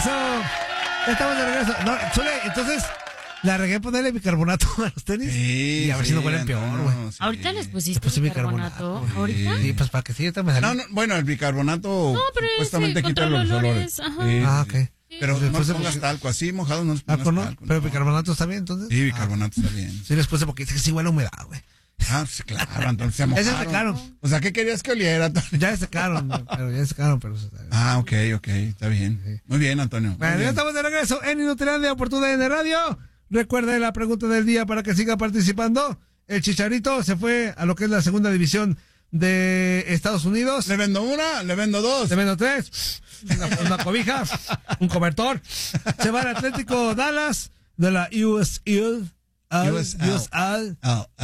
regreso. Ya estamos de regreso. No, Zule, entonces la regué ponerle bicarbonato a los tenis. Sí, y a ver si no huelen peor, güey. Sí. Ahorita les pusiste bicarbonato. ¿Ahorita? Sí, pues para que sí, me salió. No, bueno, el bicarbonato supuestamente quita los olores. Ajá. Ok. Pero no le pongas talco, así mojado no les pongas talco. Pero bicarbonato está bien, entonces. Sí, bicarbonato está bien. Sí, les puse porque dice que sí huele a humedad, güey. Ah, pues claro, entonces se mojaron. Ya se secaron. O sea, ¿qué querías que oliera, Antonio? Ya se secaron, pero... Ah, ok, está bien. Sí. Muy bien, Antonio. Bueno, ya estamos de regreso en Inutilandia por TUDN de Radio. Recuerden la pregunta del día para que siga participando. El Chicharito se fue a lo que es la segunda división de Estados Unidos. Le vendo una, le vendo dos. Le vendo tres. Una cobija, un cobertor. Se va al Atlético Dallas de la USL. USL.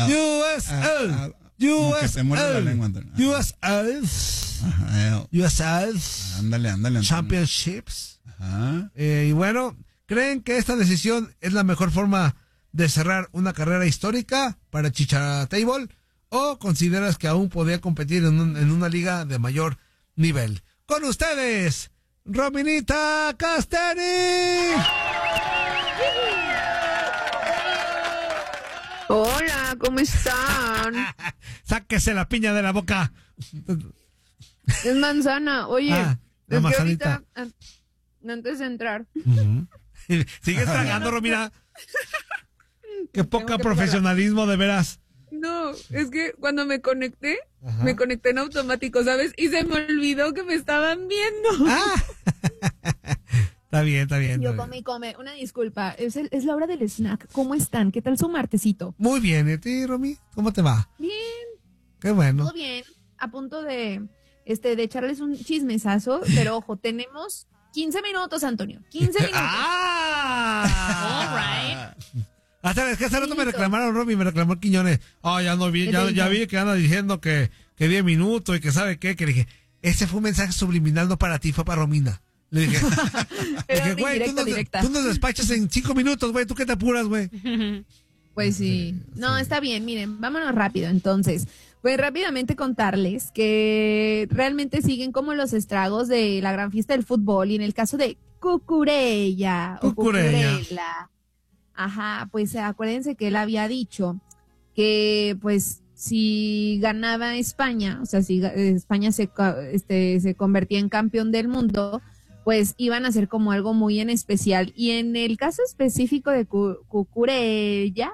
Ándale. Championships. Ajá. Y bueno, ¿creen que esta decisión es la mejor forma de cerrar una carrera histórica para Chicharito? ¿O consideras que aún podría competir en una liga de mayor nivel? Con ustedes, Rominita Casteri. Hola, ¿cómo están? Sáquese la piña de la boca. Es manzana. Oye, es que ahorita, antes de entrar. ¿Sigues tragando, Romina? Qué poca profesionalismo, de veras. No, es que cuando me conecté en automático, ¿sabes? Y se me olvidó que me estaban viendo. Está bien. Yo come. Una disculpa, es la hora del snack. ¿Cómo están? ¿Qué tal su martesito? Muy bien, ¿y a ti, Romy? ¿Cómo te va? Bien. Qué bueno. Todo bien. A punto de echarles un chismesazo, pero ojo, tenemos 15 minutos, Antonio. 15 minutos. All right. Hasta es que hace rato me reclamaron, Romy, me reclamó el Quiñones. Ya no vi, ya vi que anda diciendo que 10 minutos y que sabe qué, que le dije, ese fue un mensaje subliminal, no para ti, fue para Romina. Le dije, güey, tú nos despachas en 5 minutos, güey, ¿tú qué te apuras, güey? Pues sí. No, está bien, miren, vámonos rápido, entonces. Pues rápidamente contarles que realmente siguen como los estragos de la gran fiesta del fútbol y en el caso de Cucurella. O Cucurella. Ajá, pues acuérdense que él había dicho que pues si ganaba España, o sea, si España se convertía en campeón del mundo, pues iban a hacer como algo muy en especial. Y en el caso específico de Cucurella,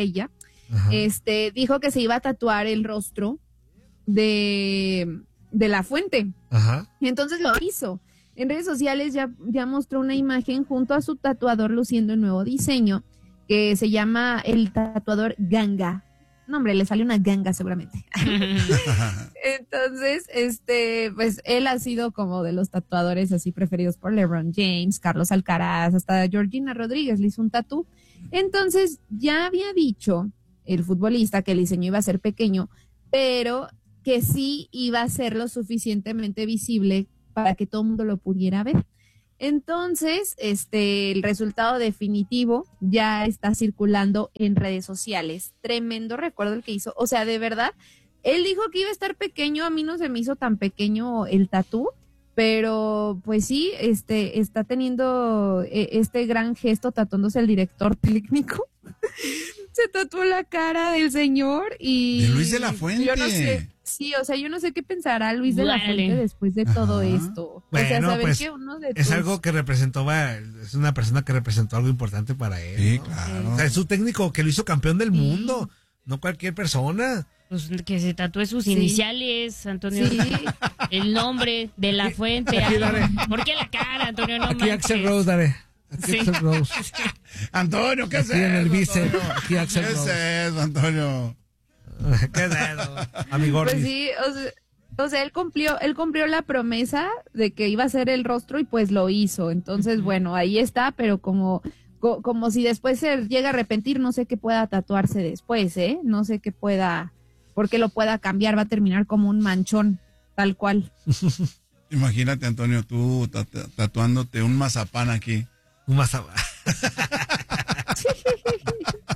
dijo que se iba a tatuar el rostro de La Fuente. Ajá. Y entonces lo hizo. En redes sociales ya mostró una imagen junto a su tatuador luciendo un nuevo diseño que se llama el tatuador Ganga. No, hombre, le sale una ganga seguramente. Entonces, pues él ha sido como de los tatuadores así preferidos por LeBron James, Carlos Alcaraz, hasta Georgina Rodríguez le hizo un tatú. Entonces, ya había dicho el futbolista que el diseño iba a ser pequeño, pero que sí iba a ser lo suficientemente visible para que todo el mundo lo pudiera ver. Entonces, el resultado definitivo ya está circulando en redes sociales. Tremendo recuerdo el que hizo. O sea, de verdad, él dijo que iba a estar pequeño. A mí no se me hizo tan pequeño el tatú, pero pues sí, está teniendo este gran gesto tatuándose el director técnico. Se tatuó la cara del señor y... De Luis de la Fuente. Yo no sé. Sí, o sea, yo no sé qué pensará Luis de la Fuente después de todo esto. Bueno, o sea, saber pues, que uno de es algo que representó, es una persona que representó algo importante para él. Sí, ¿no? claro. O sea, es su técnico que lo hizo campeón del mundo, no cualquier persona. Pues que se tatúe sus iniciales, Antonio. Sí. El nombre de La Fuente. Aquí, dale. ¿Por qué la cara, Antonio? No Aquí manches. Axel Rose, dale. Aquí Sí. Axel Rose. Antonio, ¿qué es Aquí en el eso, bíceps. Antonio? Aquí Axel ¿Qué es Rose. eso, Antonio? ¿Qué es eso? Amigo. Pues sí, o sea, él cumplió la promesa de que iba a ser el rostro y pues lo hizo. Entonces, bueno, ahí está, pero como si después se llega a arrepentir, no sé qué pueda tatuarse después, no sé qué pueda, porque lo pueda cambiar, va a terminar como un manchón, tal cual. Imagínate, Antonio, tú tatuándote un mazapán aquí. Un mazapán.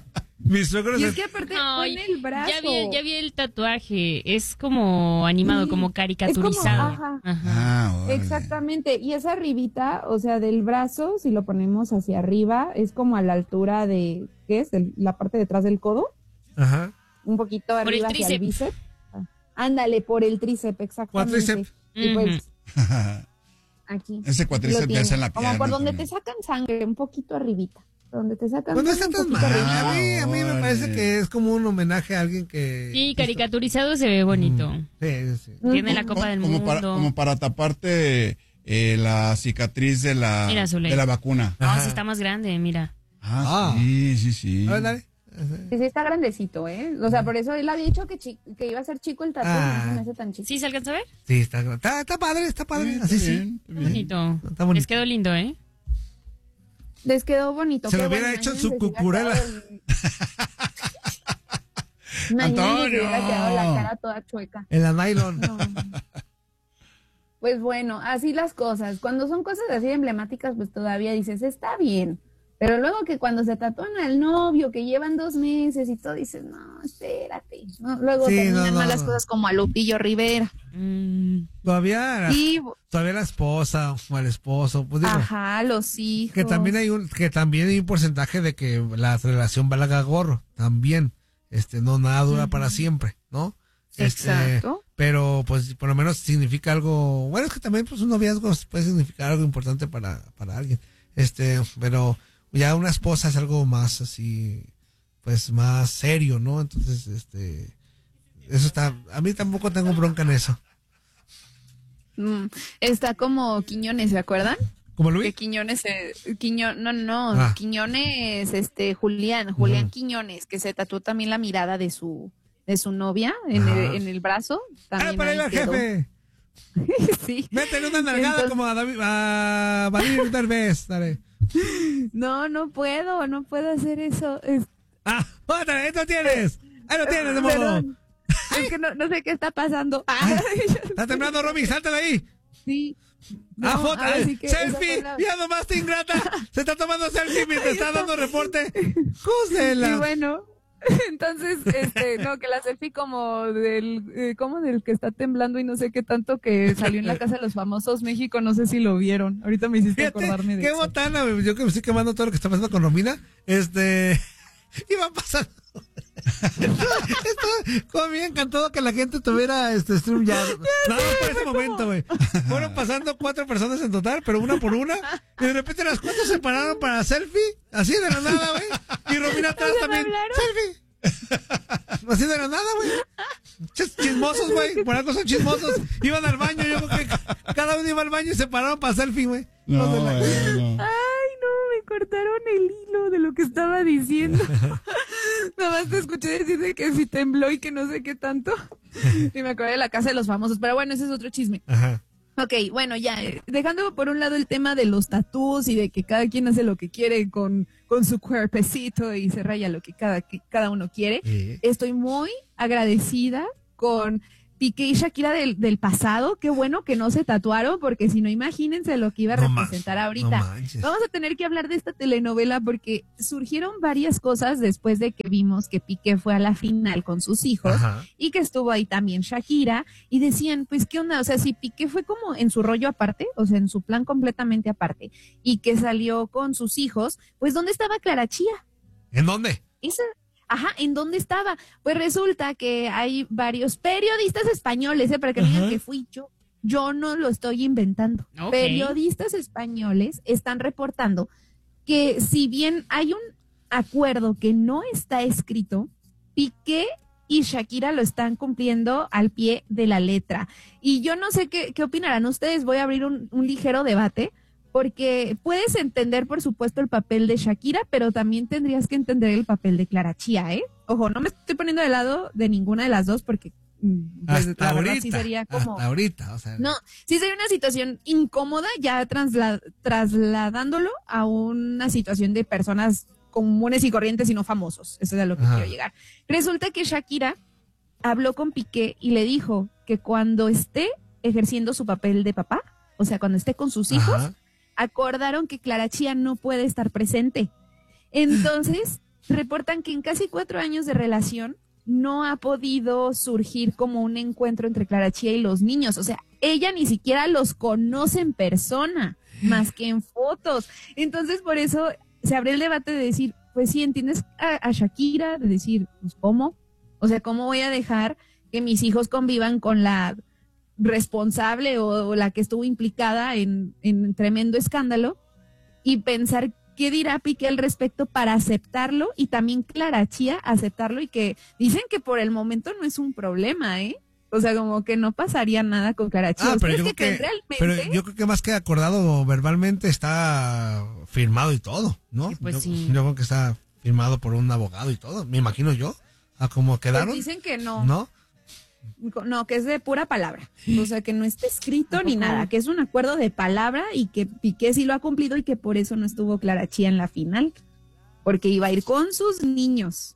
Mis suegros... Y es que aparte Ay, pone el brazo. ya vi el tatuaje. Es como animado, como caricaturizado. Es como, ajá. Ajá. Órale. Exactamente, y esa arribita, o sea, del brazo, si lo ponemos hacia arriba, es como a la altura de, ¿qué es? La parte detrás del codo, Ajá. un poquito Por el arriba hacia el tríceps. bíceps. Ándale, por el tríceps, exactamente. Cuatríceps. Y pues, aquí. Ese cuatríceps lo ya es en la tiene, como pierna. por donde también. te sacan sangre, un poquito arribita. Donde te sacan Pues no sangre, está un tan poquito mal. arribita. A mí me parece Órale. que es como un homenaje a alguien que... Sí, caricaturizado se ve bonito. Sí, sí. Tiene la Copa del como Mundo. como para taparte la cicatriz de Mira, la, Zule. de la vacuna. No, Ajá. sí está más grande, mira. Ah, Ah. sí. A ver, dale. Sí, sí, está grandecito, ¿eh? O sea, por eso él había dicho que iba a ser chico el tatuaje, Ah. no se me hace tan chico. ¿Sí se alcanza a ver? Sí, está padre, está padre. Así sí. Bien, bien. Bonito. Está bonito. Les quedó lindo, ¿eh? Les quedó bonito. Se lo qué hubiera bueno, hecho en su imagínense si cucurela. hubiera quedado Imagínense si hubiera Antonio. quedado la cara toda chueca. En la nylon. No. Pues bueno, así las cosas. Cuando son cosas así emblemáticas, pues todavía dices, está bien. Pero luego que cuando se tatúan al novio, que llevan 2 meses y todo, dices, no, espérate. No, luego Sí, terminan no, malas no. cosas como a Lupillo Rivera. Todavía Y, la esposa o el esposo, pues digo, ajá, los hijos. que también hay un porcentaje de que la relación valga gorro, también, no nada dura para siempre, ¿no? Exacto. Pero pues por lo menos significa algo, bueno, es que también pues un noviazgo puede significar algo importante para alguien, pero ya una esposa es algo más así, pues más serio, ¿no? Entonces, eso está, a mí tampoco tengo bronca en eso. Está como Quiñones, ¿se acuerdan? ¿Como Que Luis? Quiñones, no, Ah. Quiñones, Julián Quiñones, que se tatuó también la mirada de su novia Ajá. en el brazo. ¡Ah, También para ahí ir al quedó. jefe! Sí. Métele una nalgada Entonces- como a Valir Derbez, dale. No puedo hacer eso. ¡Ah, otra, ahí lo tienes! ¡Ahí lo tienes, de modo! Perdón. Es que no sé qué está pasando. ¡Está temblando, Romy! ¡Sáltala ahí! Sí. ¡Ah, No, foto! ahora sí que esa ¡Selfie! fue la- ¡Ya nomás te ingrata! ¡Se está tomando selfie mientras está dando reporte! ¡Júsela! Y bueno, entonces, no, que la selfie como del que está temblando y no sé qué tanto que salió en la Casa de los Famosos México, no sé si lo vieron. Ahorita me hiciste Fíjate, acordarme de qué eso. botana, yo que me estoy quemando todo lo que está pasando con Romina, iba pasando. Como me encantado que la gente tuviera stream ya. No, por ese momento, güey. Fueron pasando 4 personas en total, pero una por una. Y de repente las 4 se pararon para selfie, así de la nada, güey. Y Romina atrás también. Selfie. Así de la nada, güey. Chismosos, güey. Por algo son chismosos. Iban al baño, yo creo que cada uno iba al baño y se pararon para selfie, güey. No, Los de la- no. Ay, no, me cortaron el hilo de lo que estaba diciendo. Nada más te escuché decir de que si tembló y que no sé qué tanto. Y me acordé de la Casa de los Famosos. Pero bueno, ese es otro chisme. Ajá. Ok, bueno, ya, dejando por un lado el tema de los tatús y de que cada quien hace lo que quiere con su cuerpecito y se raya lo que cada uno quiere, Sí. estoy muy agradecida con Piqué y Shakira del pasado. Qué bueno que no se tatuaron, porque si no, imagínense lo que iba a No representar no ahorita. manches. Vamos a tener que hablar de esta telenovela porque surgieron varias cosas después de que vimos que Piqué fue a la final con sus hijos. Ajá. Y que estuvo ahí también Shakira, y decían, pues, ¿qué onda? O sea, si Piqué fue como en su rollo aparte, o sea, en su plan completamente aparte, y que salió con sus hijos, pues, ¿dónde estaba Clara Chía? ¿En dónde? ¿En dónde estaba? Pues resulta que hay varios periodistas españoles, para que no digan que fui yo no lo estoy inventando. Ok. Periodistas españoles están reportando que si bien hay un acuerdo que no está escrito, Piqué y Shakira lo están cumpliendo al pie de la letra. Y yo no sé qué opinarán ustedes, voy a abrir un ligero debate, porque puedes entender, por supuesto, el papel de Shakira, pero también tendrías que entender el papel de Clara Chía, ¿eh? Ojo, no me estoy poniendo de lado de ninguna de las dos, porque pues, Hasta la verdad ahorita. sí sería como... Hasta ahorita, o sea. No, sí sería una situación incómoda ya trasladándolo a una situación de personas comunes y corrientes y no famosos. Eso es a lo que Ajá. quiero llegar. Resulta que Shakira habló con Piqué y le dijo que cuando esté ejerciendo su papel de papá, o sea, cuando esté con sus hijos, Ajá. acordaron que Clara Chía no puede estar presente. Entonces, reportan que en casi 4 años de relación no ha podido surgir como un encuentro entre Clara Chía y los niños. O sea, ella ni siquiera los conoce en persona, más que en fotos. Entonces, por eso se abre el debate de decir, pues sí, entiendes a Shakira, de decir, pues ¿cómo? O sea, ¿cómo voy a dejar que mis hijos convivan con la responsable o la que estuvo implicada en tremendo escándalo? Y pensar qué dirá Piqué al respecto para aceptarlo, y también Clara Chía aceptarlo, y que dicen que por el momento no es un problema, ¿eh? O sea, como que no pasaría nada con Clara Chía. Pero yo creo que más que acordado verbalmente está firmado y todo, ¿no? Sí, pues sí. Yo creo que está firmado por un abogado y todo, me imagino yo. ¿A cómo quedaron? Pues dicen que no. ¿No? No, que es de pura palabra. O sea, que no está escrito ni nada, que es un acuerdo de palabra y que Piqué sí lo ha cumplido y que por eso no estuvo Clara Chía en la final. Porque iba a ir con sus niños.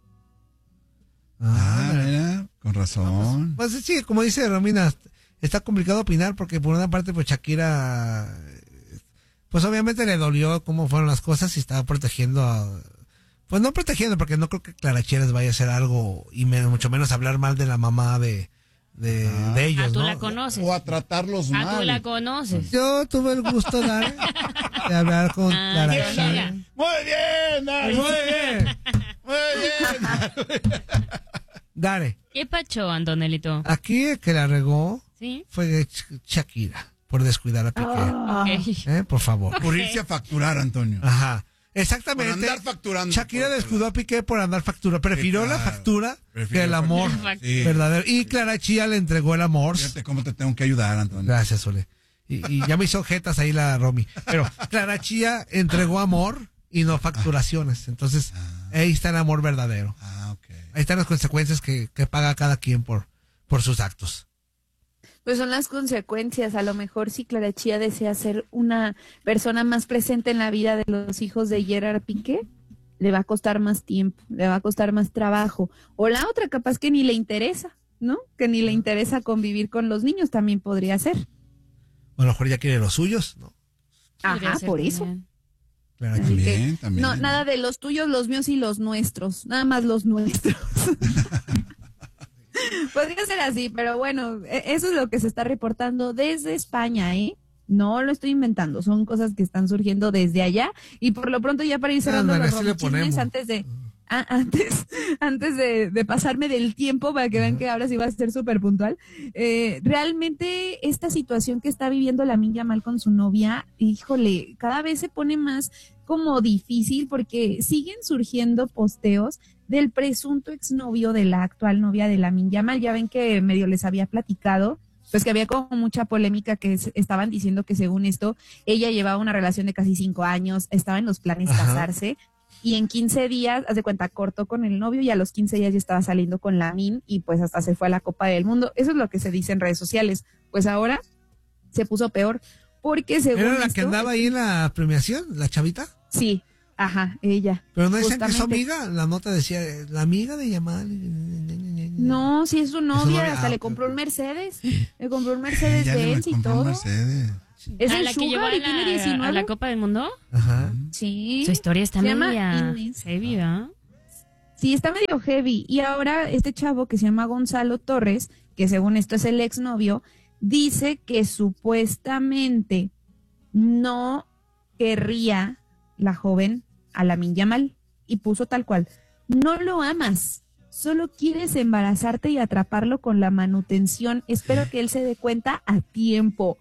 Mira, con razón. Pues sí, como dice Romina, está complicado opinar porque por una parte pues Shakira, pues obviamente le dolió cómo fueron las cosas y estaba protegiendo pues no protegiendo, porque no creo que Clara Chía les vaya a hacer algo y mucho menos hablar mal de la mamá de ellos, tú ¿no? la conoces. O a tratarlos mal. Tú la conoces. Yo tuve el gusto de hablar con Clara Chía. Muy bien, Dare. Muy bien. Muy bien. Dare. ¿Qué pacho, Antonelito? Aquí el que la regó ¿Sí? fue Shakira por descuidar a Piqué. Ok. Por favor. Por irse a facturar, Antonio. Ajá. Exactamente. Por andar facturando. Shakira descuidó a Piqué por andar factura. Prefirió Sí, claro. la factura Prefirió que el amor Sí. verdadero. Y Clara Chía le entregó el amor. Fíjate cómo te tengo que ayudar, Antonio. Gracias, Ole. Y ya me hizo jetas ahí la Romy. Pero Clara Chía entregó amor y no facturaciones. Entonces, ahí está el amor verdadero. Ok. Ahí están las consecuencias que paga cada quien por sus actos. Pues son las consecuencias. A lo mejor si Clara Chía desea ser una persona más presente en la vida de los hijos de Gerard Piqué, le va a costar más tiempo, le va a costar más trabajo. O la otra, capaz que ni le interesa, ¿no? Que ni le interesa convivir con los niños, también podría ser. O a lo mejor ya quiere los suyos, ¿no? Ajá, por eso. Clara Chía. Así que, También. no, nada de los tuyos, los míos y los nuestros. Nada más los nuestros. Podría ser así, pero bueno, eso es lo que se está reportando desde España, ¿eh? No lo estoy inventando, son cosas que están surgiendo desde allá. Y por lo pronto, ya para ir cerrando los romichismes, antes de pasarme del tiempo, para que vean que ahora sí va a ser súper puntual, realmente esta situación que está viviendo Lamine Yamal con su novia, híjole, cada vez se pone más como difícil, porque siguen surgiendo posteos del presunto exnovio de la actual novia de Lamine Yamal. Ya ven que medio les había platicado, pues que había como mucha polémica, que estaban diciendo que según esto, ella llevaba una relación de casi 5 años, estaba en los planes casarse, y en 15 días, haz de cuenta, cortó con el novio y a los 15 días ya estaba saliendo con Lamine y pues hasta se fue a la Copa del Mundo. Eso es lo que se dice en redes sociales. Pues ahora se puso peor, porque según ¿Era la que andaba ahí en la premiación, la chavita? Sí. Ajá, ella. Pero no decían que es su justamente. amiga, la nota decía, la amiga de Yamal. No, sí es su novia, hasta le ok, compró ok. un Mercedes. Le compró un Mercedes Ya le Benz y compró un todo. Mercedes. Es ¿A el la que llevó Sugar a y tiene la 19. Copa del Mundo? Ajá. Sí. Su historia está Se llama media Inés. heavy, ¿verdad? Sí, está medio heavy. Y ahora este chavo que se llama Gonzalo Torres, que según esto es el exnovio, dice que supuestamente no querría la joven a Lamine Yamal, y puso tal cual: no lo amas, solo quieres embarazarte y atraparlo con la manutención. Espero que él se dé cuenta a tiempo.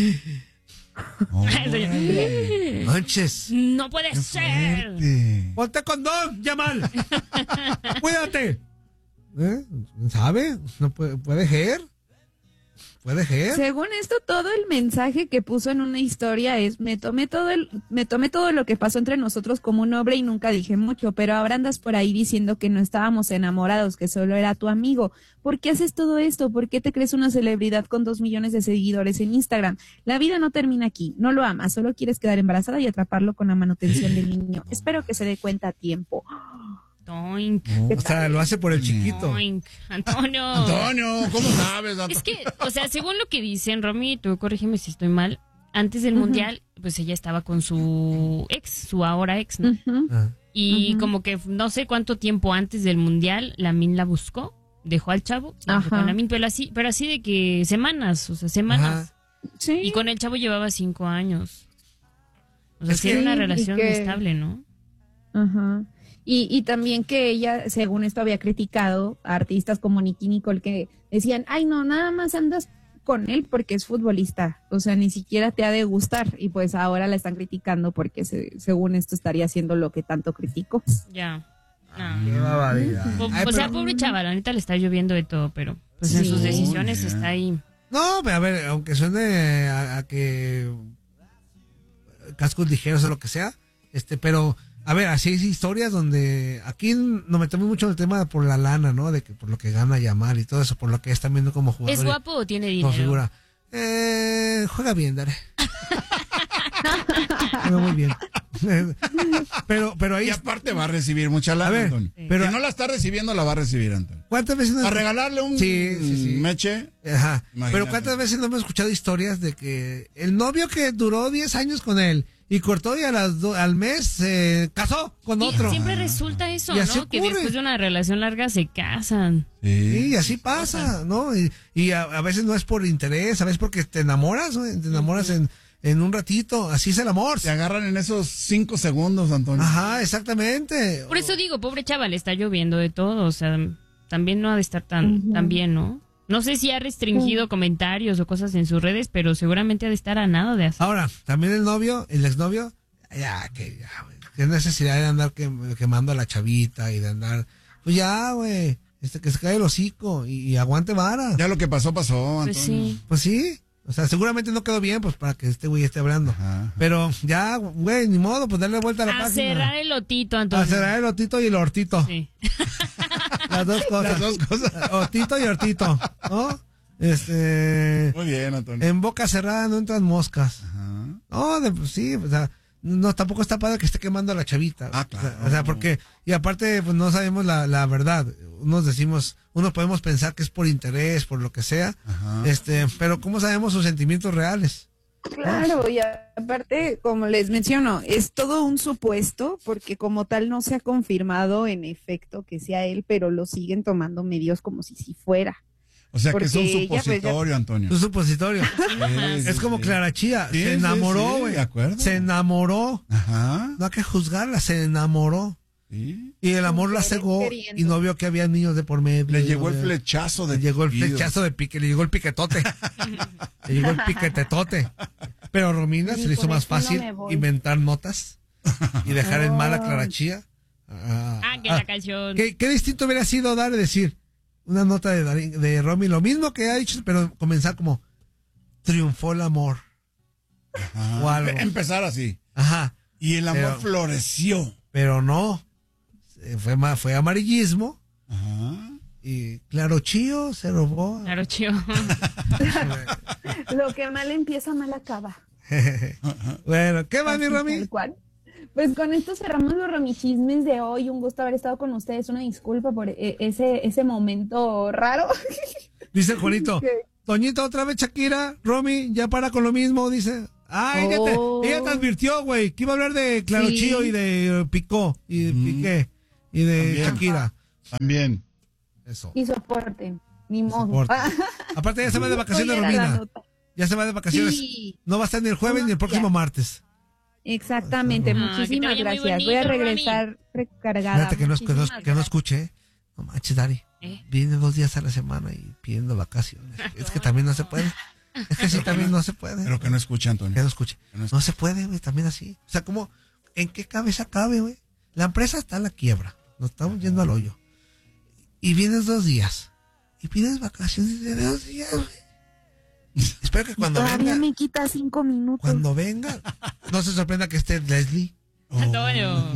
Manches. No puede ser. Fuerte. Ponte condón, Yamal. Cuídate. ¿Sabe? No puede ser. Puede ser. Según esto, todo el mensaje que puso en una historia es: me tomé todo lo que pasó entre nosotros como un hombre y nunca dije mucho, pero ahora andas por ahí diciendo que no estábamos enamorados, que solo era tu amigo. ¿Por qué haces todo esto? ¿Por qué te crees una celebridad con 2 millones de seguidores en Instagram? La vida no termina aquí. No lo amas, solo quieres quedar embarazada y atraparlo con la manutención del niño. Espero que se dé cuenta a tiempo. Toink. O sea, lo hace por el chiquito. Toink. Antonio. Antonio, ¿cómo sabes, Antonio? Es que, o sea, según lo que dicen, Romy, tú corrígeme si estoy mal, antes del Mundial pues ella estaba con su ahora ex, ¿no? Y como que no sé cuánto tiempo antes del mundial, Lamine la buscó, dejó al chavo, con Lamine, pero así de que semanas. Sí. Y con el chavo llevaba 5 años. O sea, sí era una relación estable, ¿no? Ajá. Y también que ella, según esto, había criticado a artistas como Nicki Nicole que decían, ay, no, nada más andas con él porque es futbolista, o sea, ni siquiera te ha de gustar, y pues ahora la están criticando porque según esto estaría haciendo lo que tanto criticó. Ya. Qué barbaridad. O sea, pobre chaval, ahorita le está lloviendo de todo, pero pues en sus decisiones está ahí. No, pero a ver, aunque suene a que cascos ligeros o lo que sea, pero a ver, así hay historias donde aquí nos metemos mucho en el tema por la lana, ¿no? De que por lo que gana Yamal y todo eso, por lo que están viendo como jugador. ¿Es guapo o tiene dinero? Figura. Juega bien, Dare. Juega muy bien. pero ahí. Y aparte va a recibir mucha lana, Antonio. Pero si no la está recibiendo, la va a recibir, Antonio. ¿Cuántas veces a regalarle un meche? Ajá. Pero ¿cuántas veces no hemos escuchado historias de que el novio que duró 10 años con él y cortó y al mes se casó con otro? Siempre resulta eso, y así ¿no? Que después de una relación larga se casan. Sí, y así pasa, ¿no? Y a veces no es por interés, a veces porque te enamoras, ¿no? Te enamoras en un ratito, así es el amor. Se agarran en esos 5 segundos, Antonio. Ajá, exactamente. Por eso digo, pobre chaval, está lloviendo de todo, o sea, también no ha de estar tan bien, ¿no? No sé si ha restringido comentarios o cosas en sus redes, pero seguramente ha de estar a nada de hacer. Ahora, también el exnovio, qué necesidad de andar quemando a la chavita y de andar, pues ya, güey, que se cae el hocico y aguante vara. Ya lo que pasó, Antonio. Pues sí. O sea, seguramente no quedó bien, pues, para que este güey esté hablando. Ajá. Pero ya, güey, ni modo, pues darle vuelta a la página. A cerrar el otito, Antonio. A cerrar el otito y el hortito. Sí. Las dos cosas. Otito y hortito, ¿no? Muy bien, Antonio. En boca cerrada no entran moscas. Ajá. No, pues sí, o sea, no, tampoco está padre que esté quemando a la chavita. Claro. O sea, porque, y aparte, pues no sabemos la verdad. Unos podemos pensar que es por interés, por lo que sea. Ajá. Pero ¿cómo sabemos sus sentimientos reales? Claro, y aparte, como les menciono, es todo un supuesto, porque como tal no se ha confirmado en efecto que sea él, pero lo siguen tomando medios como si fuera. O sea, porque que es un supositorio, Antonio. Un supositorio. Es como Clara Chía. Se enamoró, güey. De acuerdo. Se enamoró. Ajá. No hay que juzgarla, se enamoró. ¿Sí? Y el amor la cegó y no vio que había niños de por medio. Le llegó el flechazo de pique, le llegó el piquetote. Le llegó el piquetetote. Pero Romina se le hizo más fácil inventar notas y dejar en mal a Clara Chía. Que la canción. ¿Qué distinto hubiera sido dar y decir una nota de Romy, lo mismo que ha dicho, pero comenzar como triunfó el amor? Ajá. O algo. Empezar así. Ajá. Y el amor floreció. Pero no. Fue amarillismo. Ajá. Y Claro Chío se robó. Claro Chío. Lo que mal empieza, mal acaba. Bueno, ¿qué va, mi Romy? Pues con esto cerramos los romichismes de hoy. Un gusto haber estado con ustedes. Una disculpa por ese momento raro. Dice el Juanito, Toñito, otra vez Shakira, Romy, ya para con lo mismo, dice. Ella te advirtió, güey, que iba a hablar de Claro Chío y de Picó, y de Piqué, y de también, Shakira. También. Eso. Y soporte, ni modo. Aparte ya se va de vacaciones, Romina. Ya se va de vacaciones. Sí. No va a estar ni el jueves ni el próximo martes. Exactamente, muchísimas gracias. Voy a regresar recargada. Fíjate que no escuche. No manches, Dari. Viene 2 días a la semana y pidiendo vacaciones. Es que también no se puede. Es que sí, también no se puede. Pero que no escuche, Antonio. Que no escuche. No se puede, güey, también así. O sea, como, ¿en qué cabeza cabe, güey? La empresa está a la quiebra. Nos estamos yendo al hoyo. Y vienes 2 días. Y pides vacaciones de 2 días, güey. Espero que cuando todavía venga. Me quita 5 minutos. Cuando venga, no se sorprenda que esté Leslie. Antonio.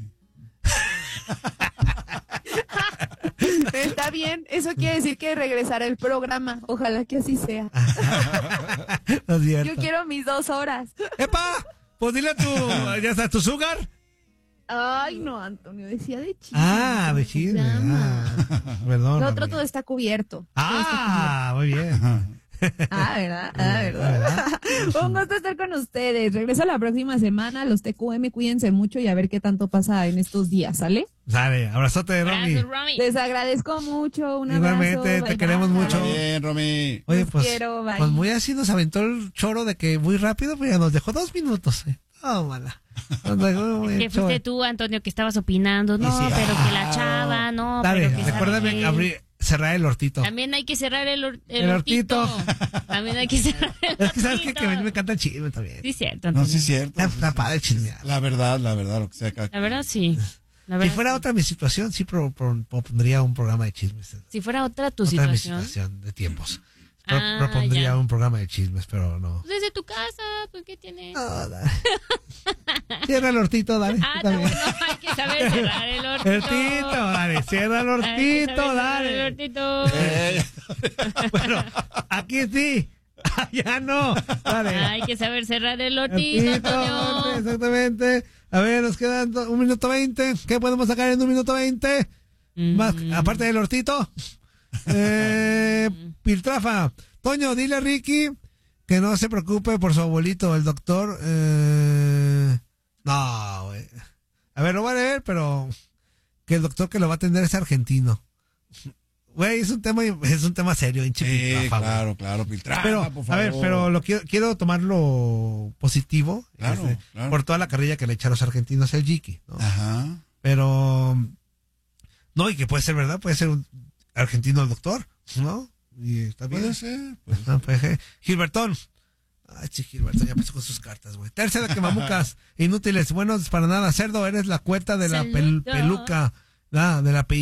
Está bien, eso quiere decir que regresará el programa. Ojalá que así sea. No es cierto. Yo quiero mis 2 horas. ¡Epa! Pues dile a ya está tu sugar. Ay, no, Antonio, decía de chisme. De chisme. Perdón. Lo otro todo está cubierto. Muy bien. ¿Verdad? Un gusto estar con ustedes. Regreso la próxima semana. Los TQM, cuídense mucho y a ver qué tanto pasa en estos días, ¿sale? Sale, abrazote, Romy. Les agradezco mucho. Un igualmente, abrazo. Te queremos mucho. Bien, Romy. Oye, pues, quiero, pues muy así nos aventó el choro de que muy rápido, pero ya nos dejó 2 minutos. Oh, mala. Que fuiste tú, Antonio, que estabas opinando. No, sí, pero que la chava, no. Dale, pero que recuérdame cerrar el hortito. También hay que cerrar el hortito. También hay que cerrar el hortito. Es que sabes que a mí me encanta el chisme también. Sí, cierto. Antonio. No, sí, cierto. Está padre chismear. La verdad, lo que sea acá. La verdad, sí. Si fuera otra mi situación, sí propondría un programa de chismes. Si fuera otra situación. Mi situación de tiempos. Propondría un programa de chismes, pero no. Desde tu casa, ¿por qué tienes? No, dale. Cierra el hortito, dale. Bueno, hay que saber cerrar el hortito. Dale, cierra el hortito, dale. El hortito. Bueno, aquí sí. Ya no. Dale. Hay que saber cerrar el hortito, Antonio. Exactamente. A ver, nos quedan 1 minuto 20. ¿Qué podemos sacar en 1 minuto 20? Más, aparte del hortito. Piltrafa. Toño, dile a Ricky que no se preocupe por su abuelito, el doctor. No, güey. A ver, lo voy a leer, pero que el doctor que lo va a atender es argentino. Güey, es un tema serio, hinche Piltrafa. Claro, Piltrafa, pero, por favor. A ver, pero quiero tomarlo positivo. Claro. Por toda la carrilla que le echa a los argentinos el Jiki, ¿no? Ajá. Pero, no, y que puede ser verdad, puede ser un argentino el doctor, ¿no? Y está bien. Puede ser. Gilbertón. Ay, sí, Gilbertón, ya empezó con sus cartas, güey. Tercera de quemamucas, inútiles, buenos para nada. Cerdo, eres la cueta de la peluca, de la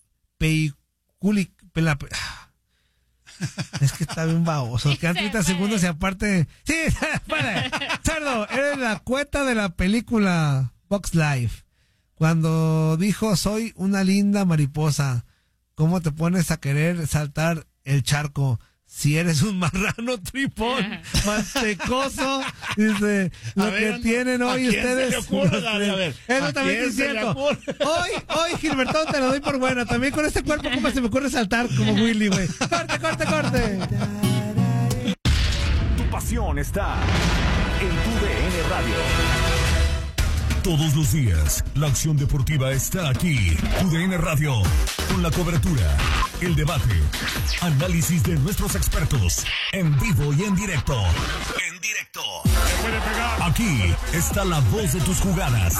es que está bien baboso. Quedan 30 segundos y aparte. Sí, puede. Cerdo, eres la cueta de la película Box Life. Cuando dijo, soy una linda mariposa. ¿Cómo te pones a querer saltar el charco? Si eres un marrano tripón, mantecoso, dice, lo que tienen hoy ustedes. Eso también es cierto. Hoy, Gilbertón, te lo doy por buena. También con este cuerpo, ¿cómo se me ocurre saltar como Willy, güey? ¡Corte! Tu pasión está en tu DN Radio. Todos los días, la acción deportiva está aquí. UDN Radio, con la cobertura, el debate, análisis de nuestros expertos, en vivo y en directo. Aquí está la voz de tus jugadas.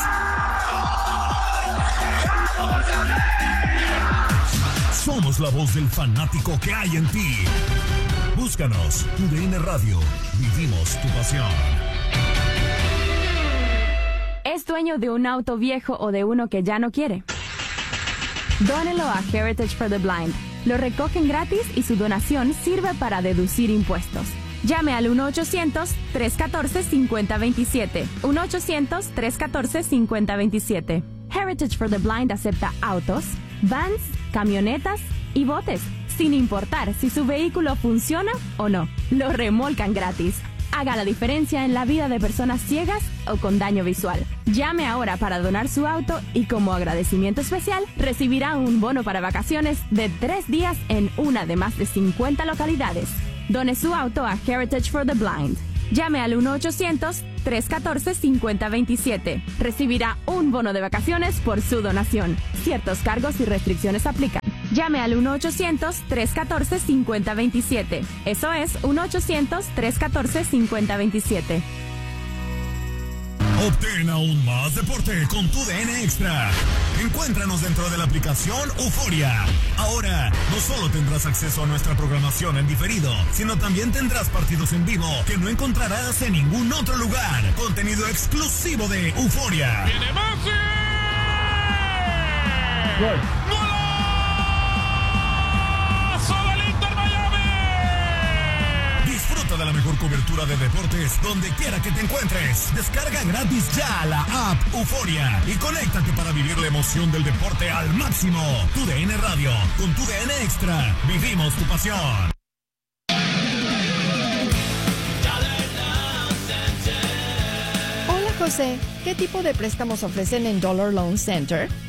Somos la voz del fanático que hay en ti. Búscanos, UDN Radio. Vivimos tu pasión. ¿Es dueño de un auto viejo o de uno que ya no quiere? Dónelo a Heritage for the Blind. Lo recogen gratis y su donación sirve para deducir impuestos. Llame al 1-800-314-5027. 1-800-314-5027. Heritage for the Blind acepta autos, vans, camionetas y botes, sin importar si su vehículo funciona o no. Lo remolcan gratis. Haga la diferencia en la vida de personas ciegas o con daño visual. Llame ahora para donar su auto y como agradecimiento especial recibirá un bono para vacaciones de 3 días en una de más de 50 localidades. Done su auto a Heritage for the Blind. Llame al 1-800-314-5027. Recibirá un bono de vacaciones por su donación. Ciertos cargos y restricciones aplican. Llame al 1-800-314-5027. Eso es 1-800-314-5027. Obtén aún más deporte con tu DN Extra. Encuéntranos dentro de la aplicación Euforia. Ahora, no solo tendrás acceso a nuestra programación en diferido, sino también tendrás partidos en vivo que no encontrarás en ningún otro lugar. Contenido exclusivo de Euforia. ¡Viene Messi! ¡Gol! De la mejor cobertura de deportes donde quiera que te encuentres. Descarga gratis ya la app Euforia y conéctate para vivir la emoción del deporte al máximo. Tu DN Radio, con tu DN Extra, vivimos tu pasión. Hola José, ¿qué tipo de préstamos ofrecen en Dollar Loan Center?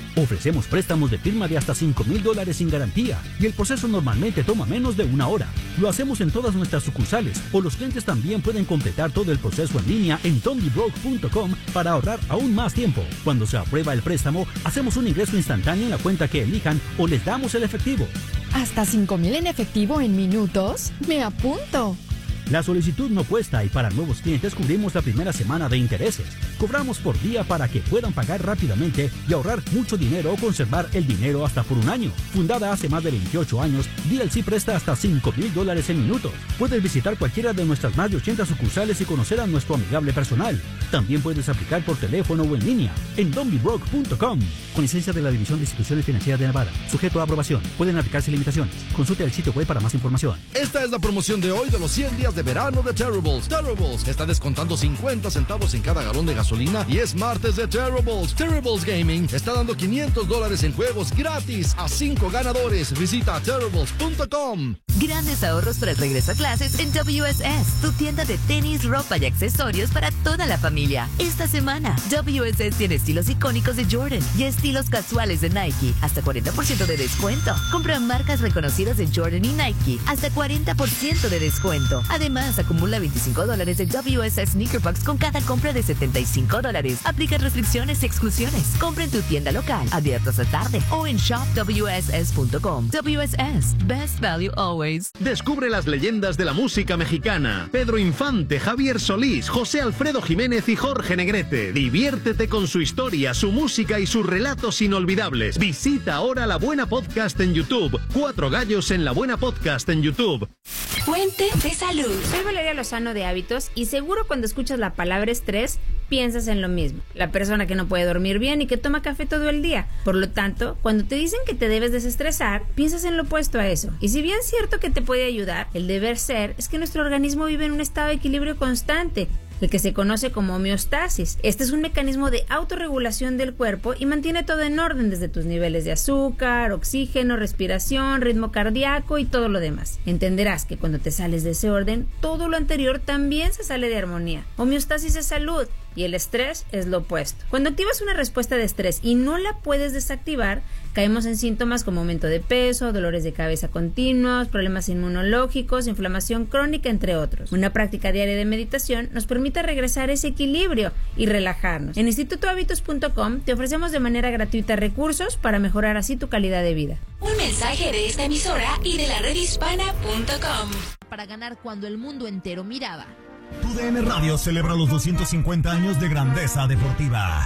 Ofrecemos préstamos de firma de hasta $5,000 sin garantía y el proceso normalmente toma menos de 1 hora. Lo hacemos en todas nuestras sucursales o los clientes también pueden completar todo el proceso en línea en dondibroke.com para ahorrar aún más tiempo. Cuando se aprueba el préstamo, hacemos un ingreso instantáneo en la cuenta que elijan o les damos el efectivo. ¿Hasta 5,000 en efectivo en minutos? ¡Me apunto! La solicitud no cuesta y para nuevos clientes cubrimos la primera semana de intereses. Cobramos por día para que puedan pagar rápidamente y ahorrar mucho dinero o conservar el dinero hasta por 1 año. Fundada hace más de 28 años, DLC presta hasta $5,000 en minutos. Puedes visitar cualquiera de nuestras más de 80 sucursales y conocer a nuestro amigable personal. También puedes aplicar por teléfono o en línea en dondibroke.com. Con licencia de la División de Instituciones Financieras de Nevada. Sujeto a aprobación. Pueden aplicarse limitaciones. Consulte el sitio web para más información. Esta es la promoción de hoy de los 100 días de verano de Terribles. Terribles está descontando 50 centavos en cada galón de gasolina y es martes de Terribles. Terribles Gaming está dando $500 en juegos gratis a 5 ganadores. Visita terribles.com. Grandes ahorros para el regreso a clases en WSS, tu tienda de tenis, ropa y accesorios para toda la familia. Esta semana, WSS tiene estilos icónicos de Jordan y estilos casuales de Nike, hasta 40% de descuento. Compra marcas reconocidas de Jordan y Nike, hasta 40% de descuento. Además, acumula $25 de WSS Sneaker Box con cada compra de $75. Aplica restricciones y exclusiones. Compra en tu tienda local, abierta hasta tarde, o en shopwss.com. WSS, best value always. Descubre las leyendas de la música mexicana. Pedro Infante, Javier Solís, José Alfredo Jiménez y Jorge Negrete. Diviértete con su historia, su música y sus relatos inolvidables. Visita ahora La Buena Podcast en YouTube. 4 gallos en La Buena Podcast en YouTube. Fuente de salud. Soy Valeria Lozano de Hábitos y seguro cuando escuchas la palabra estrés piensas en lo mismo. La persona que no puede dormir bien y que toma café todo el día. Por lo tanto, cuando te dicen que te debes desestresar, piensas en lo opuesto a eso. Y si bien es cierto que te puede ayudar, el deber ser es que nuestro organismo vive en un estado de equilibrio constante, el que se conoce como homeostasis. Este es un mecanismo de autorregulación del cuerpo y mantiene todo en orden, desde tus niveles de azúcar, oxígeno, respiración, ritmo cardíaco y todo lo demás. Entenderás que cuando te sales de ese orden, todo lo anterior también se sale de armonía. Homeostasis es salud y el estrés es lo opuesto. Cuando activas una respuesta de estrés y no la puedes desactivar, caemos en síntomas como aumento de peso, dolores de cabeza continuos, problemas inmunológicos, inflamación crónica, entre otros. Una práctica diaria de meditación nos permite regresar a ese equilibrio y relajarnos. En institutohabitos.com te ofrecemos de manera gratuita recursos para mejorar así tu calidad de vida. Un mensaje de esta emisora y de la redhispana.com. Para ganar cuando el mundo entero miraba. TUDN Radio celebra los 250 años de grandeza deportiva.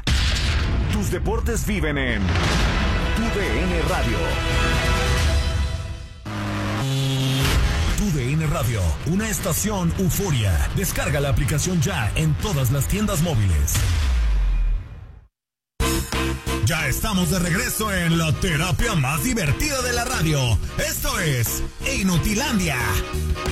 Tus deportes viven en TUDN Radio. TUDN Radio, una estación euforia. Descarga la aplicación ya en todas las tiendas móviles. Ya estamos de regreso en la terapia más divertida de la radio. Esto es Inutilandia.